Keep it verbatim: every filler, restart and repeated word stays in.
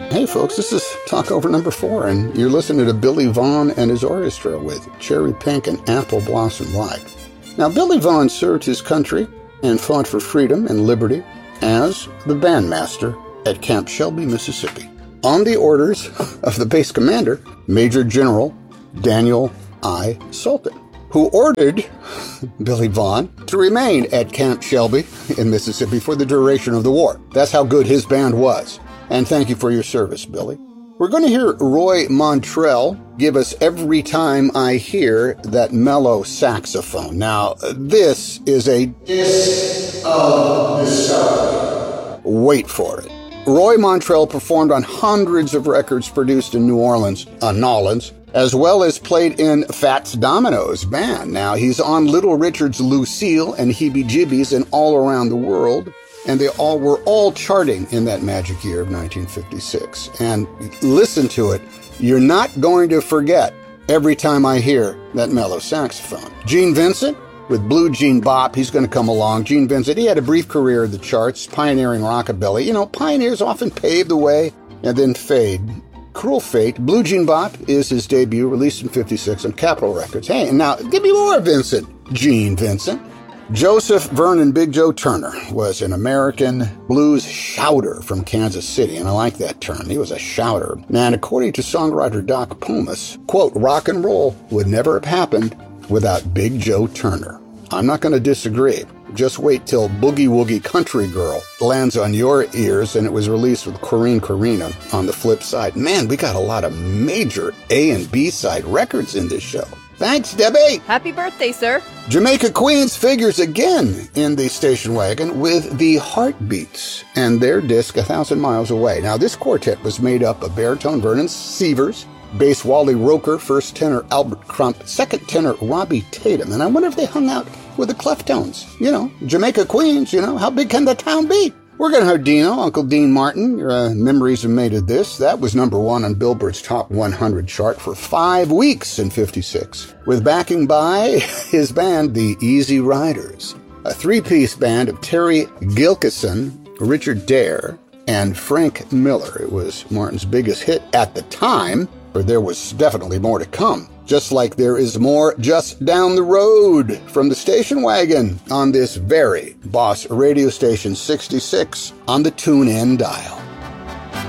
Hey folks, this is Talk Over number four, and you're listening to Billy Vaughn and his orchestra with Cherry Pink and Apple Blossom White. Now, Billy Vaughn served his country and fought for freedom and liberty as the bandmaster at Camp Shelby, Mississippi, on the orders of the base commander, Major General Daniel I. Sultan, who ordered Billy Vaughn to remain at Camp Shelby in Mississippi for the duration of the war. That's how good his band was. And thank you for your service, Billy. We're going to hear Roy Montrell give us Every Time I Hear That Mellow Saxophone. Now, this is a disc of discovery. Wait for it. Roy Montrell performed on hundreds of records produced in New Orleans, uh, Nolans, as well as played in Fats Domino's band. Now, he's on Little Richard's Lucille and Heebie Jeebies and All Around the World. And they all were all charting in that magic year of nineteen fifty-six. And listen to it. You're not going to forget Every Time I Hear That Mellow Saxophone. Gene Vincent with Blue Jean Bop. He's going to come along. Gene Vincent, he had a brief career in the charts, pioneering rockabilly. You know, pioneers often pave the way and then fade. Cruel Fate. Blue Jean Bop is his debut, released in fifty-six on Capitol Records. Hey, and now give me more Vincent. Gene Vincent. Joseph Vernon Big Joe Turner was an American blues shouter from Kansas City, and I like that term. He was a shouter. And according to songwriter Doc Pomus, quote, rock and roll would never have happened without Big Joe Turner. I'm not going to disagree. Just wait till Boogie Woogie Country Girl lands on your ears, and it was released with Corrine Corina on the flip side. Man, we got a lot of major A and B side records in this show. Thanks, Debbie. Happy birthday, sir. Jamaica Queens figures again in the station wagon with the Heartbeats and their disc A Thousand Miles Away. Now, this quartet was made up of baritone Vernon Sievers, bass Wally Roker, first tenor Albert Crump, second tenor Robbie Tatum. And I wonder if they hung out with the Cleftones. You know, Jamaica Queens, you know, how big can the town be? We're going to have Dino, Uncle Dean Martin. Your uh, memories have made of this. That was number one on Billboard's Top one hundred chart for five weeks in fifty-six, with backing by his band, the Easy Riders, a three-piece band of Terry Gilkison, Richard Dare, and Frank Miller. It was Martin's biggest hit at the time, but there was definitely more to come. Just like there is more just down the road from the station wagon on this very Boss radio station sixty-six on the Tune In dial.